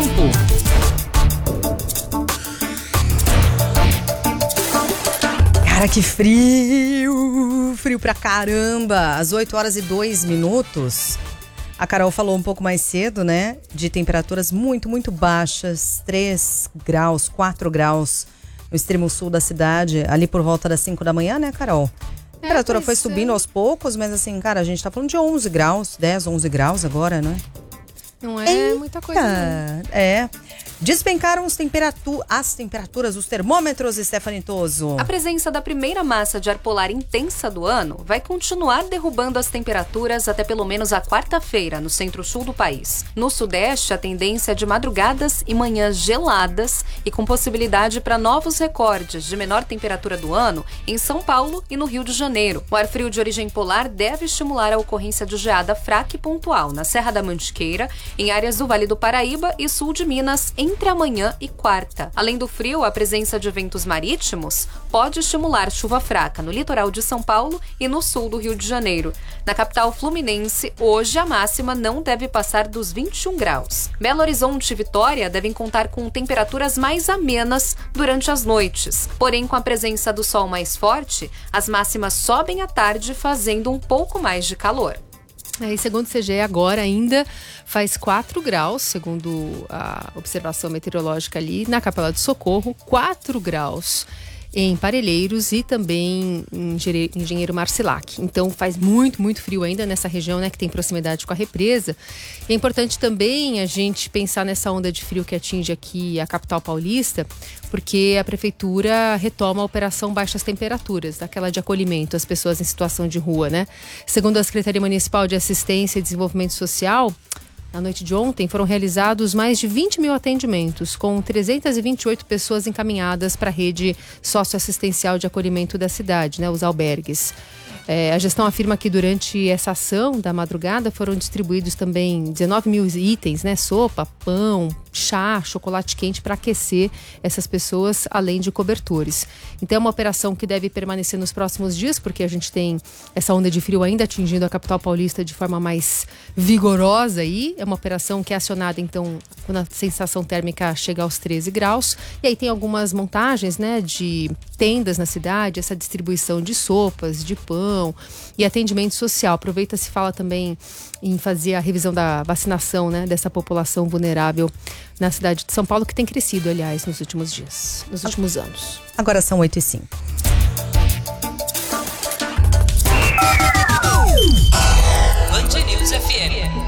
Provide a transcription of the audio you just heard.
tempo. Cara, que frio! Frio pra caramba! Às 8h02. A Carol falou um pouco mais cedo, né? De temperaturas muito, muito baixas. 3 graus, 4 graus no extremo sul da cidade. Ali por volta das 5 da manhã, né, Carol? A temperatura foi subindo aos poucos, mas assim, cara, a gente tá falando de 11 graus, 10, 11 graus agora, né? Não é muita coisa, não. É. Despencaram as temperaturas, os termômetros, Stephanie Toso. A presença da primeira massa de ar polar intensa do ano vai continuar derrubando as temperaturas até pelo menos a quarta-feira no centro-sul do país. No sudeste, a tendência é de madrugadas e manhãs geladas e com possibilidade para novos recordes de menor temperatura do ano em São Paulo e no Rio de Janeiro. O ar frio de origem polar deve estimular a ocorrência de geada fraca e pontual na Serra da Mantiqueira, em áreas do Vale do Paraíba e sul de Minas, entre amanhã e quarta. Além do frio, a presença de ventos marítimos pode estimular chuva fraca no litoral de São Paulo e no sul do Rio de Janeiro. Na capital fluminense, hoje a máxima não deve passar dos 21 graus. Belo Horizonte e Vitória devem contar com temperaturas mais amenas durante as noites. Porém, com a presença do sol mais forte, as máximas sobem à tarde, fazendo um pouco mais de calor. E segundo o CGE, agora ainda faz 4 graus, segundo a observação meteorológica ali na Capela do Socorro, 4 graus em Parelheiros e também em Engenheiro Marcilac. Então faz muito, muito frio ainda nessa região, né, que tem proximidade com a represa. E é importante também a gente pensar nessa onda de frio que atinge aqui a capital paulista, porque a prefeitura retoma a operação Baixas Temperaturas, aquela de acolhimento às pessoas em situação de rua, né? Segundo a Secretaria Municipal de Assistência e Desenvolvimento Social, na noite de ontem foram realizados mais de 20 mil atendimentos, com 328 pessoas encaminhadas para a rede socioassistencial de acolhimento da cidade, né, os albergues. A gestão afirma que durante essa ação da madrugada foram distribuídos também 19 mil itens, né? Sopa, pão, chá, chocolate quente para aquecer essas pessoas, além de cobertores. Então é uma operação que deve permanecer nos próximos dias, porque a gente tem essa onda de frio ainda atingindo a capital paulista de forma mais vigorosa aí. É uma operação que é acionada, então, quando a sensação térmica chega aos 13 graus. E aí tem algumas montagens, né, de tendas na cidade, essa distribuição de sopas, de pão e atendimento social. Aproveita-se, fala também em fazer a revisão da vacinação, né, dessa população vulnerável na cidade de São Paulo, que tem crescido, aliás, nos últimos dias, nos últimos anos. Agora são 8h05. Band News FM.